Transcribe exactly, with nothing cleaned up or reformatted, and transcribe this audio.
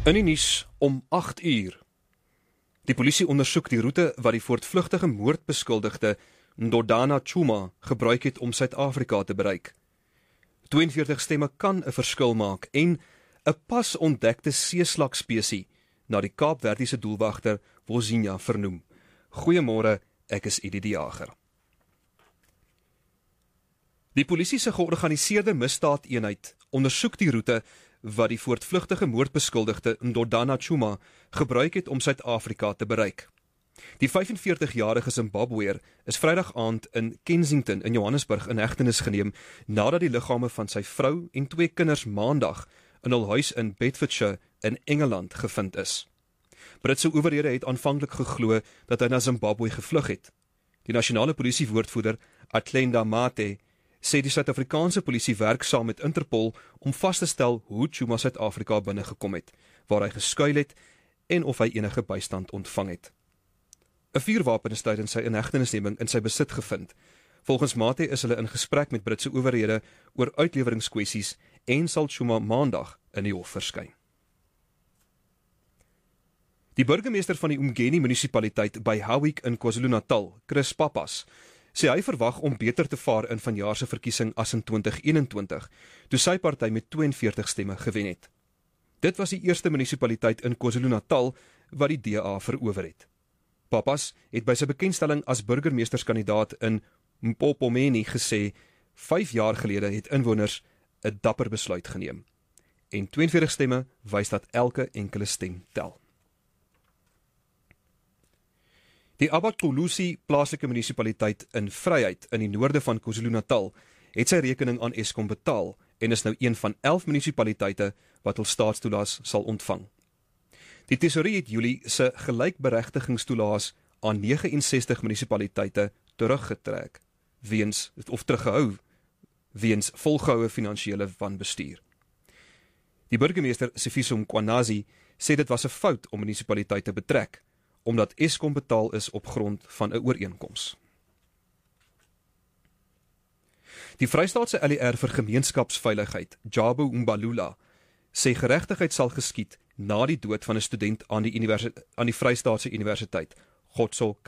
In die nuus om agt uur. Die polisie ondersoek die roete wat die voortvlugtige moordbeskuldigde Ndodana Chuma gebruik het om Suid-Afrika te bereik. tweeënveertig stemme kan 'n verskil maak en 'n pas ontdekte seeslakspesie na die Kaapverdiese doelwagter Wozinja vernoem. Goeiemôre, ek is Edie die Jager. Die polisie se georganiseerde misdaadeenheid ondersoek die roete wat die voortvlugtige moordbeskuldigde Ndodana Chuma gebruik het om Suid-Afrika te bereik. Die vyfenveertigjarige Zimbabweër is Vrydag aand in Kensington in Johannesburg in hegtenis geneem nadat die liggame van sy vrou en twee kinders maandag in hul huis in Bedfordshire in Engeland gevind is. Britse owerhede het aanvanklik geglo dat hy na Zimbabwe gevlug het. Die nasionale polisiewoordvoerder Athlenda Mathe sê die Suid-Afrikaanse polisie werk saam met Interpol om vas te stel hoe Chuma Suid-Afrika binnegekom het, waar hy geskuil het en of hy enige bystand ontvang het. 'n Vuurwapen is tydens sy inhegtenisneming in sy besit gevind. Volgens Mathe is hulle in gesprek met Britse owerhede oor uitleweringskwessies en sal Chuma maandag in die hof verskyn. Die burgemeester van die Umgeni munisipaliteit by Howick in KwaZulu-Natal, Chris Pappas, sê hy verwag om beter te vaar in vanjaar se verkiesing as in twintig eenentwintig, toe sy party met tweeënveertig stemme gewen het. Dit was die eerste munisipaliteit in KwaZulu-Natal wat die D A verower het. Pappas het by sy bekendstelling as burgemeesterskandidaat in Mpopomeni gesê, vyf jaar gelede het inwoners 'n dapper besluit geneem. En tweeënveertig stemme wys dat elke enkele stem tel. Die Abaxolusi plaaslike munisipaliteit in Vryheid in die noorde van KwaZulu-Natal het sy rekening aan Eskom betaal en is nou een van elf munisipaliteite wat hul staatstoelaas sal ontvang. Die tesourier het Julie se gelykberegtigingstoelaas aan ses nege ses munisipaliteite teruggetrek, weens of teruggehou, weens volgehoue finansiële wanbestuur. Die burgemeester Sifiso Mkwanazi sê dit was 'n fout om munisipaliteite te betrek, omdat Eskom betaal is op grond van 'n ooreenkoms. Die Vrystaatse L E R vir gemeenskapsveiligheid, Jabu Mbalula, sê geregtigheid sal geskied na die dood van 'n student aan die, aan die Vrystaatse Universiteit, Godso